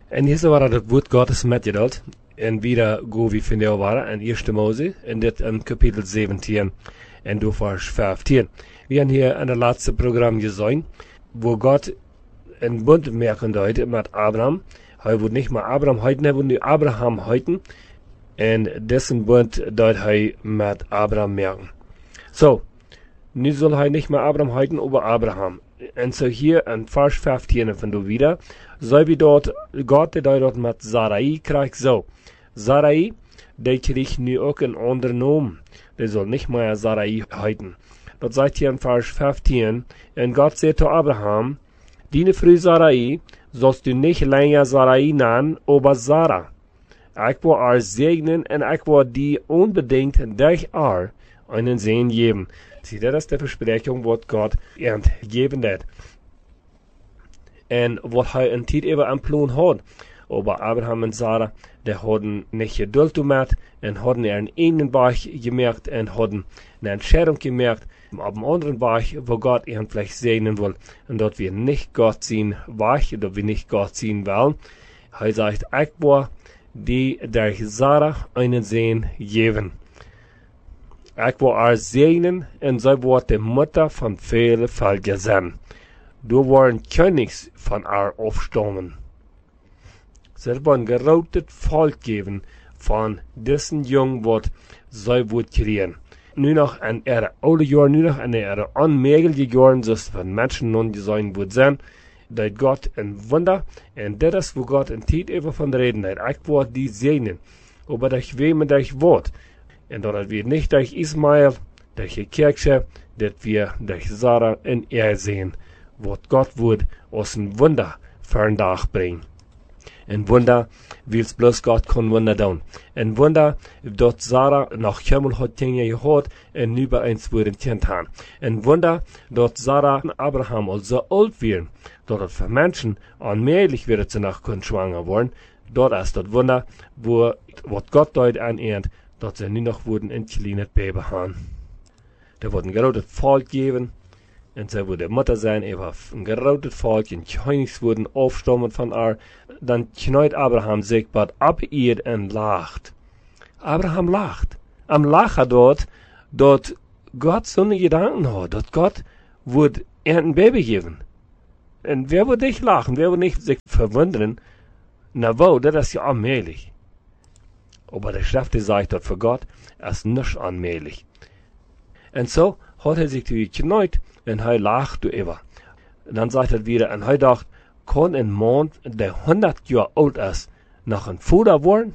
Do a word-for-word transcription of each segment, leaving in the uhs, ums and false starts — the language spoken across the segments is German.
En hier waren het woord Gottes metgedeeld. En wieder go wie vinden waren in eerste Mose, in dit in kapitel zeventien en door vers vijftien. We hebben hier in het laatste programma gezien, wo Gott een bund merken deed met Abraham. Hij wil niet meer Abraham heuten, hij wil nu Abraham heuten. En dessen bund deed hij met Abraham merken. So, nu soll hij nicht mehr Abraham heuten, aber Abraham. En so hier in vers vijftien van du wieder, so wie dort, Gott, der dort mit Sarai krijgt, so. Sarai, die kriegt nu ook een andere naam. Die soll nicht mehr Sarai heuten. Dat sagt hier in vers vijftien, en Gott sagt zu Abraham, Dine Frau Sarai sollst du nicht länger Sarai nennen, aber Sarah. Ik wil haar segnen en ik wil die unbedingt durch haar einen Segen geben. Zie, dat is de versprechung wat God gegeven heeft. En wat hij een tijd even aan plan had. Aber Abraham en Sarah, die hadden niet geduld met en hadden er een ene Weg gemerkt en hadden een Entscheidung gemerkt op een andere Weg, wo Gott ihn vielleicht segnen will. En dat wir nicht Gott zien Weg, dat wir nicht Gott zien wollen. Hij zegt, ik wil die durch Sarah einen Segen geben. Ik wil haar segnen en zij wordt de moeder van vele volken zijn. Du worden Königs van haar afstammen. Zij worden geroutet volk geven van dessen jong wat zij wordt krijgen. Nu nog in ihre oude jaren, nu nog in ihre onmogelijke jaren, zoals van mensen non gezien wordt zijn, dat God een wonder, en dat is waar God een tijd even van reden heeft. Ik wil die segnen, aber dat weet me dat wordt. En dat wir nicht durch Ismael, durch die Kirche, dat wir durch Sarah en er sehen, wat Gott wird aus ein Wunder für einen Tag bringen. Ein Wunder, wils bloß Gott kann Wunder tun. Ein Wunder, dat Sarah noch Himmel hat Dinge gehört und nu bei uns wurden Kind haben. Ein Wunder, dat Sarah und Abraham also alt werden, dat es für Menschen unmöglich wird, sie noch können schwanger worden. Dort ist das Wunder, wo, wat Gott dort anernt, dat ze nu nog worden een kleine baby haben. Er wordt een groot volk geven, en zij worden moeder zijn, even een groot volk, en Königs worden afstammen van haar. Dan knijt Abraham zich wat op ihr en lacht. Abraham lacht. Am lachen dort, dat Gott zo'n gedanken had, dat God wordt een baby geven. En wer wordt nicht lachen, wer wordt nicht zich verwunderen? Na wo, dat is ja onmogelijk. Aber der Schrift sagt dort für Gott, ist nicht unmöglich. Und so hat er sich geknäut und er lacht über. Dann sagt er wieder, und er dachte, kann ein Mann, der hundert Jahre alt ist, noch ein Vater werden?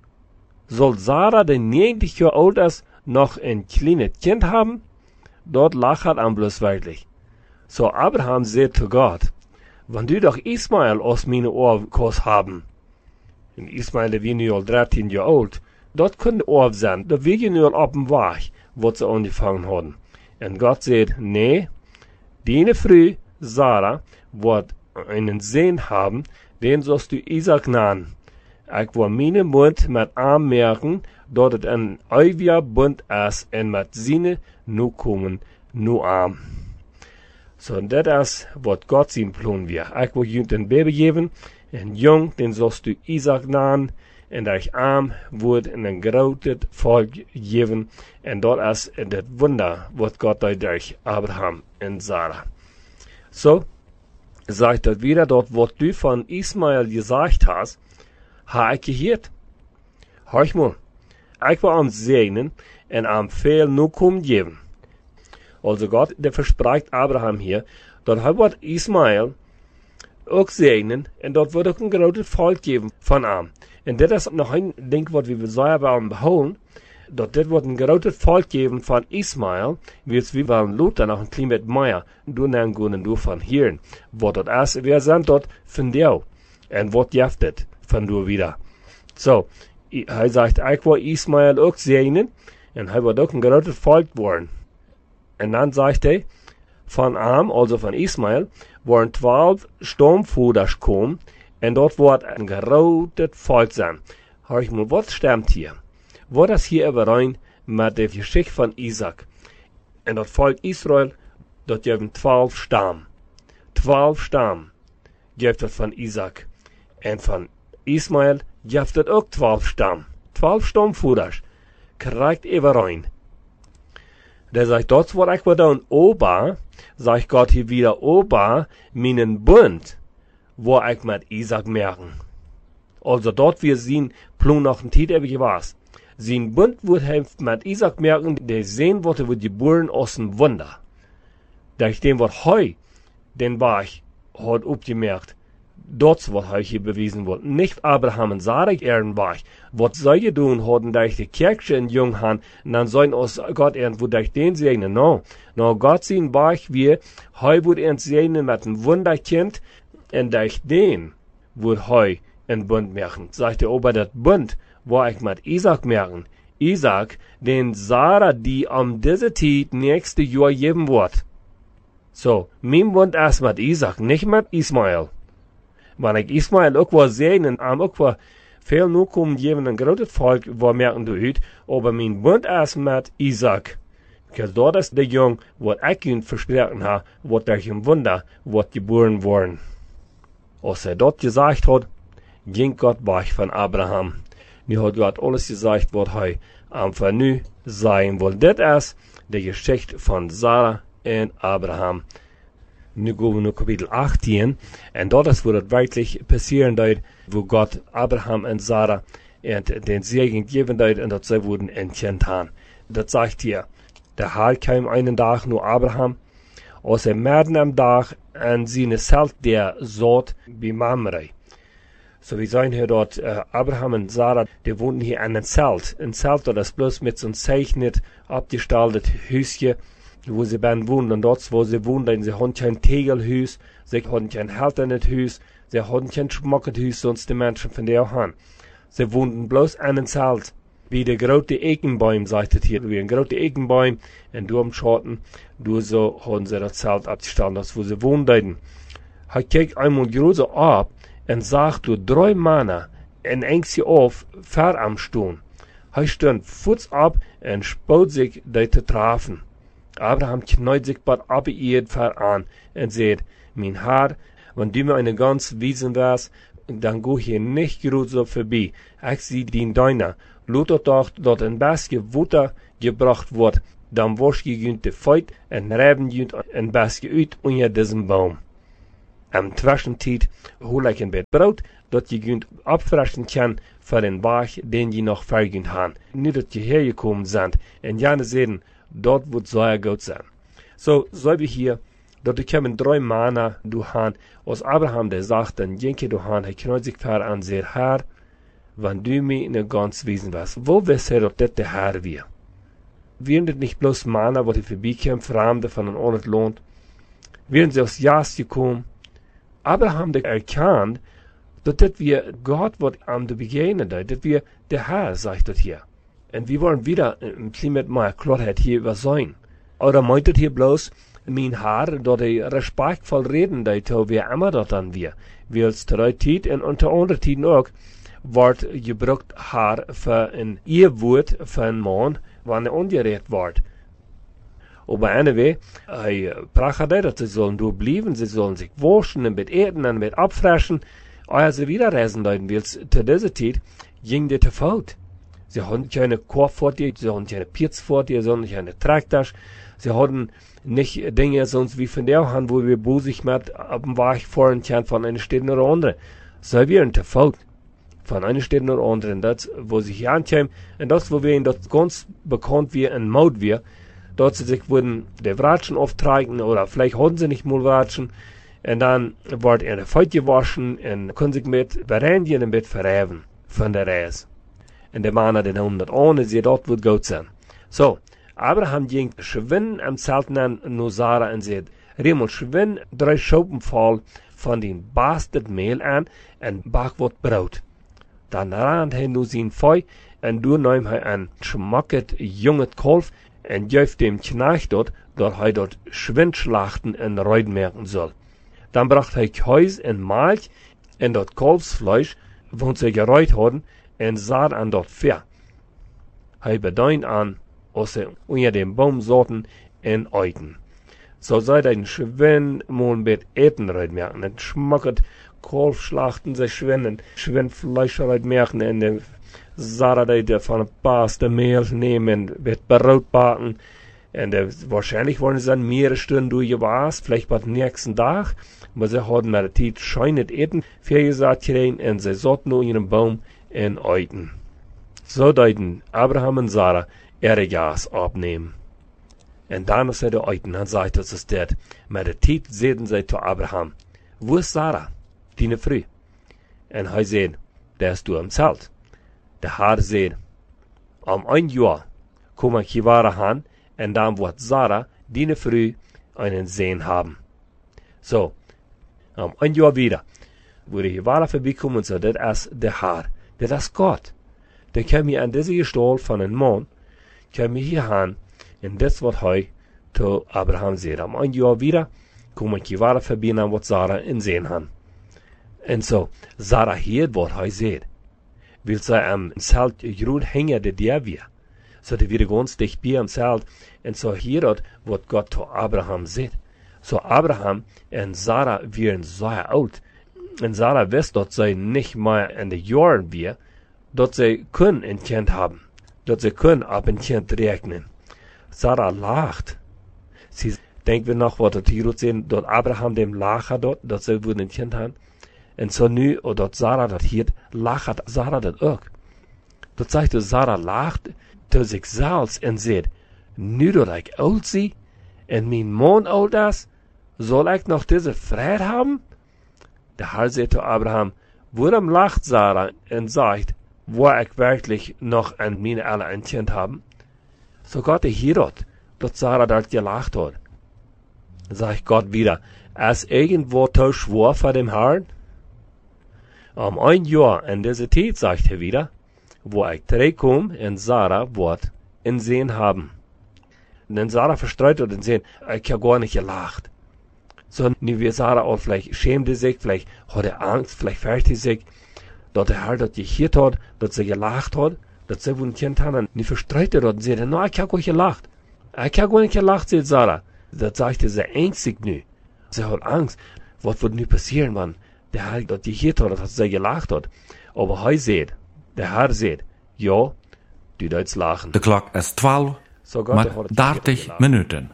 Soll Sarah, der neunzig Jahre alt ist, noch ein kleines Kind haben? Dort lacht er bloß wirklich. So Abraham sagt zu Gott, wenn du doch Ismael aus meinen Ohren kannst haben, en Ismael, der war nu al dreizehn Jahre alt, dat kon auf sein, dat wir nu al op dem Weg, wat ze angefangen hadden. En Gott sagt, nee, deine Frau, Sarah, wird einen Sohn haben, den sollst du Isaac nennen. Ich will meinen Mund mit ihm merken, dat het een eeuwiger Bund is, en met seine nu komen, nu arm. So, dat is wat Gott zijn plan weer. Ik wil je een baby geven, en jong, den sollst du Isaac nennen, en durch arm wordt een groot volk geven, en dat is het Wunder, wat Gott deed durch Abraham en Sarah. So, sagt dat wieder, dat wat du von Ismael gesagt hast, ha ik gehoord. Hör mal, ik wil am segnen, en am veel Nachkommen geben. Also Gott, der verspricht Abraham hier, dat hij wordt Ismael ook segnen, en dat wordt ook een groot volk geven van hem. En dit is nog een ding wat we zeer willen behouden, dat dit wordt een groot volk geven van Ismael, wie we willen Luther nog een klein beetje meer doen en gaan en doen van hier. Wat dat is, we zijn dat van jou. En wat jeft het van du wieder. So, hij zegt, ik wil Ismael ook segnen, en hij wordt ook een groot volk worden. En dan zegt hij, van hem, also van Ismael, worden twaalf stamvoeders komen, en dat wordt een groot volk zijn. Hoor ik maar, wat stemt hier? Wat is hier overeen met de geschichte van Isaac? En dat volk Israël, dat geeft twaalf stam. Twaalf stam geeft dat van Isaac. En van Ismael geeft het ook twaalf stam. Twaalf stamvoerders. Krijgt even rein. Der sagt, dort wo ich dann ober, sagt Gott hier wieder ober, meinen Bund, wo ich mit Isaac merken. Also dort wir sehen, plung noch ein Titel wie was. Sein Bund wird er mit Isaac merken, der sehen wollte, wo die Buren aus dem Wunder. Durch dem, was heu, den Bach, hat aufgemerkt, dort, was heu hier bewiesen wird. Nicht Abraham und Sarah ehren Bach. Was soll ihr tun, haben durch die Kirche in Junghan, und dann sollen aus Gott irgendwo durch den segnen. No, no, Gott sehen Bach, wir, heu wird er segnen mit einem Wunderkind, und durch den wird heu ein Bund merken. Sagt er, aber das Bund, wo ich mit Isaac merken, Isaac, den Sarah, die am diese Zeit nächste Jahr geben wird. So, mein Bund ist mit Isaac, nicht mit Ismael. Wenn ich Ismael auch was sehen, und am auch was viel nur kommen geben, ein großes Volk, wo merken du it, aber mein Bund ist mit Isaac. Because dort ist der Jung, was ich ihn versprochen habe, was durch ein Wunder, was geboren worden. Als er dort gesagt hat, ging Gott weg von Abraham. Nu hat Gott alles gesagt, was er am Vernü sein will. Das ist die Geschichte von Sarah und Abraham. Nu gehen wir nur Kapitel achtzehn. Und dort ist, wo das wirklich passieren wird, wo Gott Abraham und Sarah und den Segen geben wird, und dass sie wurden entkennt haben. Das sagt hier, der Herr kam einen Tag nur Abraham, aus er mitten am Tag an seine Zelt der Sod bei Mamre. So wir sehen hier dort, äh, Abraham und Sarah, die wohnten hier an einem Zelt. Ein Zelt, das bloß mit so einem zeichnet, abgestaltet Häuschen, wo sie dann wohnen. Und dort, wo sie wohnen, sie haben kein Tegelhüs, sie haben kein halternes Hüs, sie haben kein Schmuckenhüs, sonst die Menschen von der haben. Sie wohnten bloß an einem Zelt. Wie der große Ekenbaum, sagt es hier, wie ein großer Ekenbaum, und du am Schatten, du so haben sie das Zelt abgestaltet, wo sie wohnen. Er kijkt einmal groß ab, und sagt du drei Männer, en engst auf, ver am Stuhl. Hij stond voets ab und spoot sich die te treffen. Abraham knäut sich bald ab ihr ver an und sagt, mein Herr, wenn du mir eine ganz wiesen wärst, dann go hier nicht gut so vorbei. Ich sieh den Deiner. Luther doch, dort ein Baske Wutter gebracht wird, dann wasch gegünt de Feut und reben jünt ein Baske uit unter diesem Baum. Am Zwischenzeit hol ich ein Bett Brot, dat je kunt abfressen kann für den Bach, den je noch vergünt haben. Nicht, dass je hergekommen sind, und jene sehen, dort wird sehr gut sein. So, so wie hier, dort kommen drei Männer, du han, aus Abraham, der sagt, dann jenke du han, er knallt sich ver an, sehr Herr, wenn du mir in der ganz Wesen warst, wo wirst du, dass das der Herr wir? Wir sind nicht bloß Männer, wo die vorbeikommen, Fremde von einem Ort lohnt. Wir sind aus Jas gekommen. Abraham hat erkannt, dass das wir Gott wird am zu begegnen, dass wir der Herr, sagt das hier. Und wir wollen wieder im Klima mal Klarheit hier über sein. Oder meint das hier bloß, mein Herr, dass er respektvoll reden, dass wir immer dort an wir. Wir als drei Tiet und unter anderen Tiden auch, wird gebraucht Herr für ein Ehewoord für einen Mann, wenn er ungerecht wird. Aber anyway, hij prachtte, dass sie sollen durchbleiben, sie sollen sich waschen und mit eten und mit abfressen. Als sie wieder reisen wollten, zu dieser Zeit, ging das zu Fuß. Sie hatten keine Korb vor dir, sie hatten keine Pirz vor dir, sie hatten keine Traktor, sie hatten nicht Dinge sonst wie von der Hand, wo wir busig mit auf dem Weg fahren können von einer Stadt oder andere. So wir zu Fuß. Von einer Stadt oder andere, und das, wo sie hier ankommen, und das, wo wir in das ganz bekannt wie ein Maut wir, dort sie sich würden der Watschen auftragen, oder vielleicht hatten sie nicht mal Watschen, und dann wird er Feucht gewaschen, und können sich mit Berendien und mit verreven von der Reise. Und der Mann, den haben das ohne, sie dort wird gut sein. So, Abraham ging schwinn am Zelten an nur Sarah und sagt, Riemel schwinn drei Schopen voll von den bastet Mehl an, und bach wird Brot. Dann rannt er nur sein Feu, und du nahm er ein schmacket junget Kolf, und jöft dem Knecht dort, dass er dort Schwindschlachten und Reuden merken soll. Dann brachte er Käus und Milch, und dort Kolfsfleisch, wo sie gereut hatten, und sah an dort Pferd. Er bedeut an, als er unter dem Baum saßen und euten. So sei ein Schwinn mal mit Eten reut merken, und schmacket Kolfschlachten, sie schwinnen, Schwindfleischerei merken, und de Sarah, die von de Paas de Mehl nehmen, wird Brot backen, und de, wahrscheinlich wollen sie dann mehrere Stunden durchgewas, vielleicht bei den nächsten Tag, aber sie hatten mit der Zeit scheinend eten, viel gesagt kriegen, und sie saßen nur in einem Baum in Eiten. So deuten Abraham und Sarah ihre Gas abnehmen. Und dann ist er der Eiten, dann sagt er, das ist das. Mit der Zeit sehen sie zu Abraham, wo ist Sarah, deine Frau? Und er sagt, der ist du am Zelt. Der Herr sagt, um ein Jahr kommen Kiwara han, und dann wird Sarah, deine Frau, einen Sohn haben. So, um ein Jahr wieder, wo die Kiwara vorbeikommen und so, das ist der Herr, das ist Gott. Der kam hier an diese Gestalt von einem Mann, kam hier han, und das wird heu zu Abraham sagt. Um ein Jahr wieder, kommen Kiwara vorbei, und wird Sarah in Sehen han. Und so, Sarah hier, was heu sagt. Weil sie am Zelt grün hängen, der der wir. So, die wieder ganz dicht bei am Zelt. Und so hier dort, was Gott zu Abraham sagt. So, Abraham und Sarah wären sehr alt. Und Sarah weiß, dass sie nicht mehr in den Jahren wir, dass sie können ein Kind haben. Dass sie können ab ein Kind rechnen. Sarah lacht. Sie denkt wir noch, was hier sehen, dass Abraham dem lacht dort, dass sie ein Kind haben. Und so nu, oder Sarah dat hier, lacht Sarah dat ook. Dat zegt Sarah lacht zu sich selbst und sagt, nu dat ich alt zie, und mein Mann alt ist, soll ich noch diese Freiheit haben? Der Herr sagt zu Abraham, warum lacht Sarah und sagt, wo ich wirklich noch an meine alle ein Kind haben? So Gott hier dort, dass Sarah dort gelacht hat. Sagt Gott wieder, als irgendwo zu schwor vor dem Herrn? Um ein Jahr in dieser Zeit, sagt er wieder, wo ich zurückkomme und Sarah wird in Sehen haben. Und dann Sarah verstreut und sehen, ich habe gar nicht gelacht. So, nu wie Sarah auch vielleicht schämte sich, vielleicht hat er Angst, vielleicht fürchtet sich, dass der Herr das gehört hat, dass sie gelacht hat, dass sie wohl ein Kind haben. Und nu verstreut er und sagt, no, ich habe gar nicht gelacht. Ich habe gar nicht gelacht, sagt Sarah. Das sagt er sehr ängstlich nu. Sie hat Angst, was wird nu passieren, wenn der Herr dat gehört hat, dass sie gelacht hat. Aber hij sagt, der Herr sagt, ja, du darfst lachen. De klok is twaalf, So Gott, maar dertig minuten.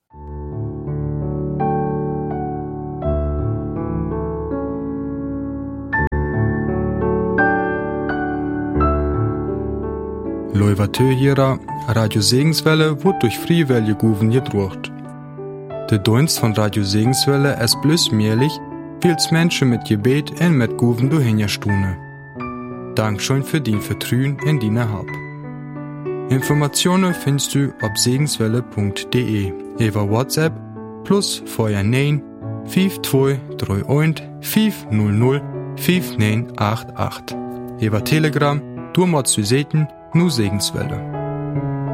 Loivatö Radio Segenswelle wird durch Friewelle Guven gedruckt. Der Dienst von Radio Segenswelle ist bloß mährlich, viel's Menschen mit Gebet und mit Guven du hinjastune. Dankeschön für din Vertrühen in deiner Hab. Informationen findest du auf segenswelle punkt de über WhatsApp plus Feuer neun fünf zwei drei eins fünf null null fünf neun acht acht. Über Telegram, du mal zu sehen, nur Segenswelle.